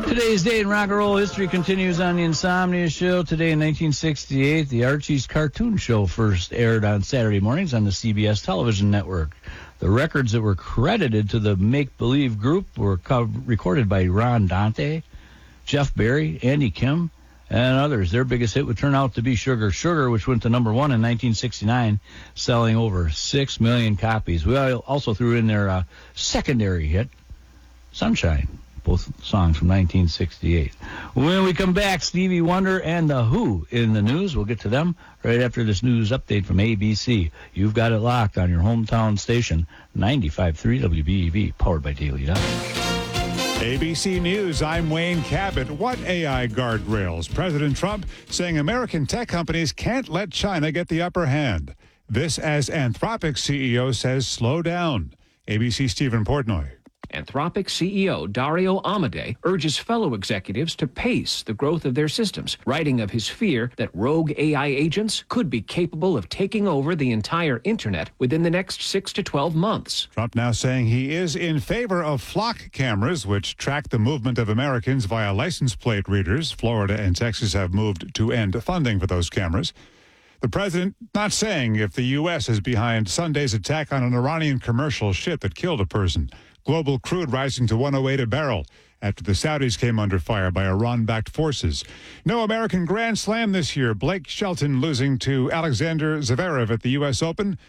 Today's day in rock and roll history continues on the Insomnia Show. Today in 1968, the Archie's cartoon show first aired on Saturday mornings on the CBS television network. The records that were credited to the Make Believe group were recorded by Ron Dante, Jeff Barry, Andy Kim, and others. Their biggest hit would turn out to be Sugar Sugar, which went to number one in 1969, selling over 6 million copies. We also threw in their secondary hit, Sunshine. Both songs from 1968. When we come back, Stevie Wonder and The Who in the news. We'll get to them right after this news update from ABC. You've got it locked on your hometown station, 95.3 WBEV, powered by Daily Dodge. ABC News, I'm Wayne Cabot. What AI guardrails? President Trump saying American tech companies can't let China get the upper hand. This as Anthropic CEO says slow down. ABC Stephen Portnoy. Anthropic CEO Dario Amodei urges fellow executives to pace the growth of their systems, writing of his fear that rogue AI agents could be capable of taking over the entire internet within the next 6 to 12 months. Trump now saying he is in favor of flock cameras, which track the movement of Americans via license plate readers. Florida and Texas have moved to end funding for those cameras. The president not saying if the U.S. is behind Sunday's attack on an Iranian commercial ship that killed a person. Global crude rising to $108 a barrel after the Saudis came under fire by Iran-backed forces. No American Grand Slam this year. Blake Shelton losing to Alexander Zverev at the U.S. Open.